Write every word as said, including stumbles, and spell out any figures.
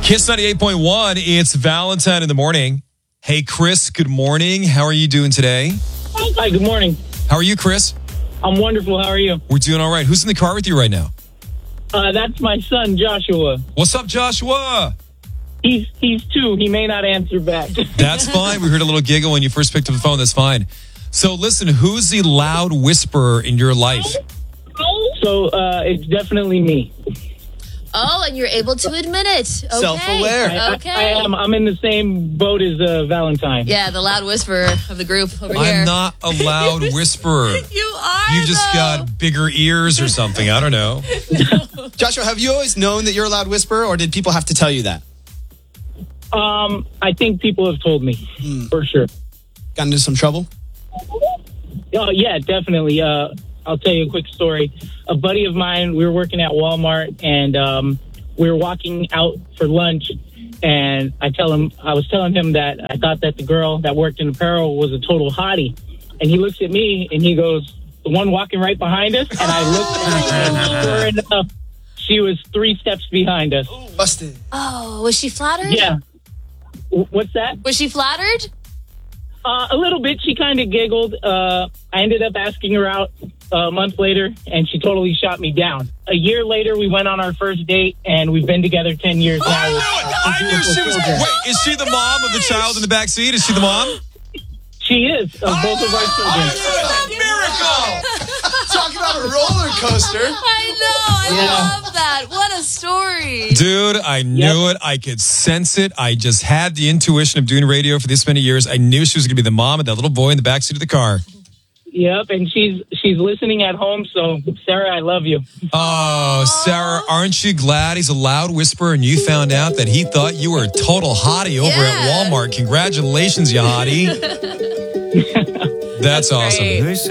Kiss ninety-eight point one, it's Valentine in the morning. Hey, Chris, good morning. How are you doing today? Hi, good morning. How are you, Chris? I'm wonderful. How are you? We're doing all right. Who's in the car with you right now? Uh, that's my son, Joshua. What's up, Joshua? He's he's two. He may not answer back. That's fine. We heard a little giggle when you first picked up the phone. That's fine. So listen, who's the loud whisperer in your life? So uh, it's definitely me. Oh, and you're able to admit it. Okay. Self-aware. I, Okay. I, I am. I'm in the same boat as uh, Valentine. Yeah, the loud whisperer of the group over here. I'm not a loud whisperer. You are. You just though. got bigger ears or something. I don't know. Joshua, have you always known that you're a loud whisperer, or did people have to tell you that? Um, I think people have told me Mm. for sure. Got into some trouble? Oh yeah, definitely. Uh, I'll tell you a quick story. A buddy of mine, we were working at Walmart, and um, we were walking out for lunch. And I tell him, I was telling him that I thought that the girl that worked in apparel was a total hottie. And he looks at me and he goes, "The one walking right behind us." And I looked at her, and sure enough, she was three steps behind us. Busted. Oh, was she flattered? Yeah. W- What's that? Was she flattered? Uh, a little bit. She kind of giggled. Uh, I ended up asking her out a month later, and she totally shot me down. A year later, we went on our first date, and we've been together ten years now. I knew it. I knew she was. Wait, is she the mom of the child in the back seat? Is she the mom? She is, of both of our children. A miracle! Talk about a roller coaster. I know. I Yeah. love that. What a story. Dude, I knew it. I could sense it. I just had the intuition of doing radio for this many years. I knew she was going to be the mom of that little boy in the backseat of the car. Yep, and she's she's listening at home, so Sarah, I love you. Oh, Sarah, aren't you glad he's a loud whisperer and you found out that he thought you were a total hottie over Yeah. at Walmart? Congratulations, you hottie. That's awesome. Great.